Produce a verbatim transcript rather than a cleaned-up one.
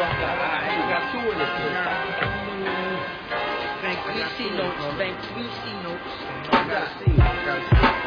You got two in this too. Bank V C notes. Bank V C notes. You gotta see. You gotta see.